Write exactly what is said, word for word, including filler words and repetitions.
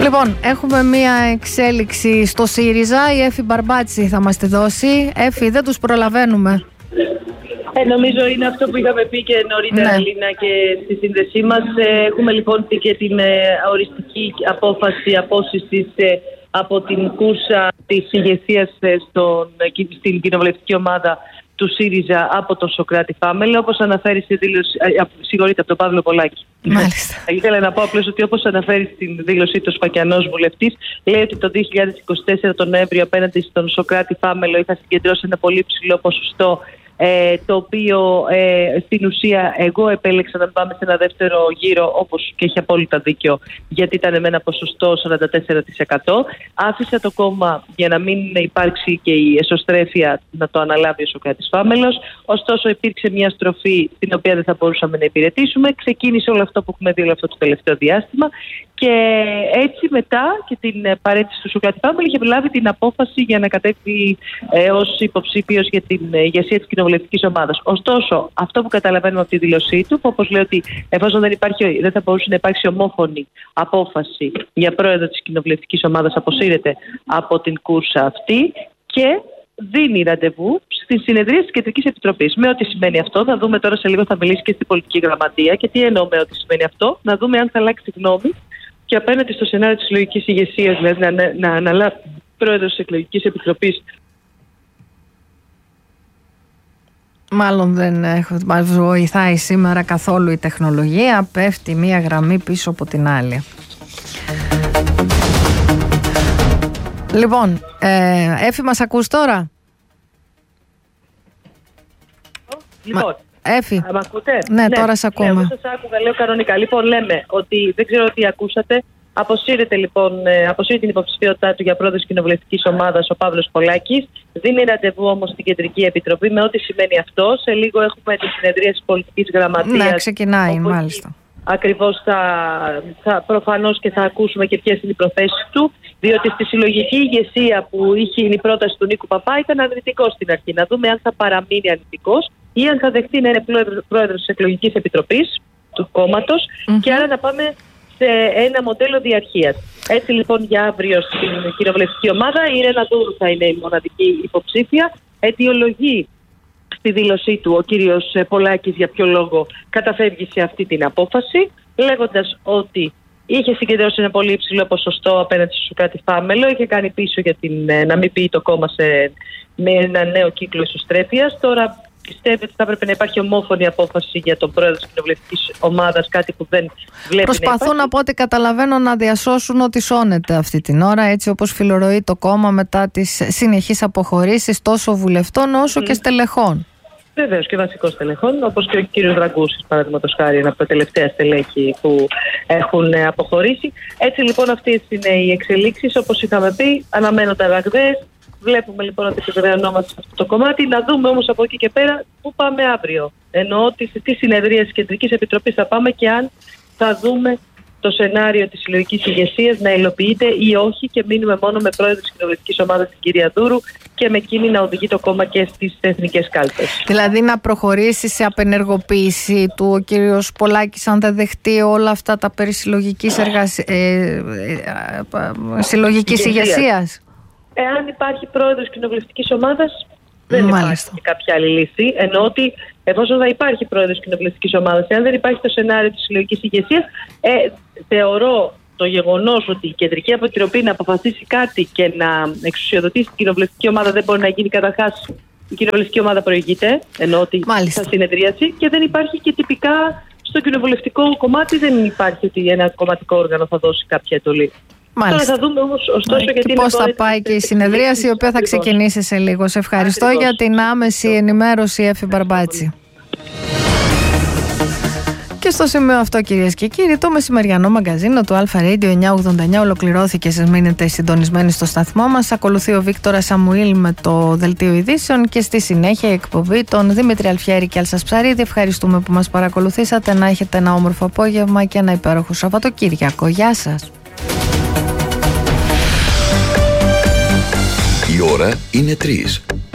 Λοιπόν, έχουμε μία εξέλιξη στο ΣΥΡΙΖΑ. Η Έφη Μπαρμπάτση θα μας τη δώσει. Έφη, δεν τους προλαβαίνουμε. Ε, νομίζω είναι αυτό που είχαμε πει και νωρίτερα, ναι. Λίνα, και στη σύνδεσή μας. Ε, έχουμε λοιπόν και την ε, οριστική απόφαση απόσυσης ε, από την κούρσα της ηγεσίας ε, στον, στην κοινοβουλευτική ομάδα του ΣΥΡΙΖΑ από τον Σωκράτη Φάμελο, όπως αναφέρει στη δήλωση, ε, συγχωρείτε, από τον Παύλο Πολάκη. Μάλιστα. Ήθελα να πω απλώς ότι, όπως αναφέρει στην δήλωσή του Σφακιανός βουλευτής, λέει ότι το δύο χιλιάδες είκοσι τέσσερα τον Νοέμβριο απέναντι στον Σωκράτη Φάμελο είχα συγκεντρώσει ένα πολύ ψηλό ποσοστό, Ε, το οποίο ε, στην ουσία εγώ επέλεξα να πάμε σε ένα δεύτερο γύρο, όπως και έχει απόλυτα δίκιο, γιατί ήταν με ένα ποσοστό σαράντα τέσσερα τοις εκατό. Άφησα το κόμμα για να μην υπάρξει και η εσωστρέφεια να το αναλάβει ο Σωκράτης Φάμελος. Ωστόσο υπήρξε μια στροφή την οποία δεν θα μπορούσαμε να υπηρετήσουμε. Ξεκίνησε όλο αυτό που έχουμε δει όλο αυτό το τελευταίο διάστημα και έτσι μετά και την παρέτηση του Σωκράτη Φάμελο είχε λάβει την απόφαση για να κατέβει ε, ως υποψήφιος για την ηγεσία της κοινοβουλευτικής ομάδας. Ωστόσο, αυτό που καταλαβαίνουμε από τη δήλωσή του, που όπως λέει ότι εφόσον δεν, υπάρχει, δεν θα μπορούσε να υπάρξει ομόφωνη απόφαση για πρόεδρο της κοινοβουλευτικής ομάδας, αποσύρεται από την κούρσα αυτή και δίνει ραντεβού στη συνεδρία της Κεντρικής Επιτροπής. Με ό,τι σημαίνει αυτό, θα δούμε τώρα σε λίγο, θα μιλήσει και στην πολιτική γραμματεία. Και τι εννοώ με ό,τι σημαίνει αυτό, να δούμε αν θα αλλάξει γνώμη και απέναντι στο σενάριο της συλλογικής ηγεσίας, δηλαδή να, να, να αναλάβει πρόεδρος της Εκλογικής Επιτροπής. Μάλλον δεν μας βοηθάει σήμερα καθόλου η τεχνολογία. Πέφτει μία γραμμή πίσω από την άλλη. Λοιπόν, ε, Έφη, μας ακούς τώρα? Λοιπόν, Μα, Έφη, μ' ακούτε? Ναι, ναι, τώρα σε ακούμε. Ναι, εγώ σας άκουγα, λέω κανονικά. Λοιπόν, λέμε ότι δεν ξέρω τι ακούσατε. Αποσύρεται λοιπόν, αποσύρει την υποψηφιότητά του για πρόεδρος κοινοβουλευτικής ομάδας ο Παύλος Πολάκης. Δίνει ραντεβού όμως στην Κεντρική Επιτροπή, με ό,τι σημαίνει αυτό. Σε λίγο έχουμε τη συνεδρία της πολιτικής γραμματείας. Ναι, ξεκινάει, μάλιστα. Ακριβώς θα, θα, προφανώς και θα ακούσουμε και ποιες είναι οι προθέσεις του, διότι στη συλλογική ηγεσία που είχε η πρόταση του Νίκου Παπά ήταν αρνητικός στην αρχή. Να δούμε αν θα παραμείνει αρνητικός ή αν θα δεχτεί να είναι πρόεδρος της Εκλογικής Επιτροπής του κόμματος mm-hmm. και άρα να πάμε σε ένα μοντέλο διαρχίας. Έτσι λοιπόν για αύριο στην κοινοβουλευτική ομάδα η Ρένα Δούρου θα είναι η μοναδική υποψήφια. Αιτιολογεί στη δήλωσή του ο κύριος Πολάκης για ποιο λόγο καταφεύγει σε αυτή την απόφαση, λέγοντας ότι είχε συγκεντρώσει ένα πολύ υψηλό ποσοστό απέναντι στο Σωκράτη Φάμελο, είχε κάνει πίσω για την, να μην πει το κόμμα σε, με ένα νέο κύκλο ισοστρέφειας. Τώρα πιστεύει ότι θα έπρεπε να υπάρχει ομόφωνη απόφαση για τον πρόεδρο της κοινοβουλευτικής ομάδας, κάτι που δεν βλέπει. Προσπαθούν να από ό,τι καταλαβαίνω να διασώσουν ό,τι σώνεται αυτή την ώρα, έτσι όπως φιλορροεί το κόμμα μετά τις συνεχείς αποχωρήσεις τόσο βουλευτών όσο mm. και στελεχών. Βεβαίως και βασικός στελεχών, όπως και ο κύριος Δραγκούσης, παραδείγματος χάρη, ένα από τα τελευταία στελέχη που έχουν αποχωρήσει. Έτσι λοιπόν αυτές είναι οι εξελίξεις, όπως είχαμε πει, αναμένονται ραγδαίες. Βλέπουμε λοιπόν ότι επιβεβαιωνόμαστε σε αυτό το κομμάτι. Να δούμε όμως από εκεί και πέρα πού πάμε αύριο. Εννοώ ότι σε τι συνεδρία της Κεντρικής Επιτροπής θα πάμε και αν θα δούμε το σενάριο της συλλογικής ηγεσίας να υλοποιείται ή όχι και μείνουμε μόνο με πρόεδρο της κοινοβουλευτικής ομάδας την κυρία Δούρου και με εκείνη να οδηγεί το κόμμα και στις εθνικές κάλπες. Δηλαδή να προχωρήσει σε απενεργοποίηση του ο κύριος Πολάκης αν δεν δεχτεί όλα αυτά τα περί συλλογικής, εργασ... ε, ε, ε, συλλογικής ηγεσίας. Εάν υπάρχει πρόεδρος κοινοβουλευτικής ομάδας, δεν Μάλιστα. υπάρχει κάποια άλλη λύση. Ενώ ότι εφόσον θα υπάρχει πρόεδρος κοινοβουλευτικής ομάδας, εάν δεν υπάρχει το σενάριο της συλλογικής ηγεσίας, ε, θεωρώ το γεγονός ότι η Κεντρική Επιτροπή να αποφασίσει κάτι και να εξουσιοδοτήσει την κοινοβουλευτική ομάδα δεν μπορεί να γίνει. Καταρχάς, η κοινοβουλευτική ομάδα προηγείται, ενώ ότι θα συνεδρίασει και δεν υπάρχει και τυπικά στο κοινοβουλευτικό κομμάτι, δεν υπάρχει ότι ένα κομματικό όργανο θα δώσει κάποια εντολή. Μάλιστα. Τώρα θα δούμε όμως ωστόσο και γιατί πώς θα πάει και η συνεδρίαση η οποία θα ξεκινήσει σε λίγο. Σε ευχαριστώ Ακριβώς. για την άμεση ενημέρωση, Έφη Μπαρμπάτση. Και στο σημείο αυτό, κυρίες και κύριοι, το μεσημεριανό μαγκαζίνο του Αλφα Radio εννιακόσια ογδόντα εννιά ολοκληρώθηκε. Σας μείνετε συντονισμένοι στο σταθμό μας. Ακολουθεί ο Βίκτορα Σαμουήλ με το Δελτίο Ειδήσεων και στη συνέχεια η εκπομπή των Δημήτρη Αλφιέρη και Άλσας Ψαρίδη. Ευχαριστούμε που μας παρακολουθήσατε. Να έχετε ένα όμορφο απόγευμα και ένα υπέροχο Σαββατοκύριακο. Γεια σας. Η ώρα είναι τρεις.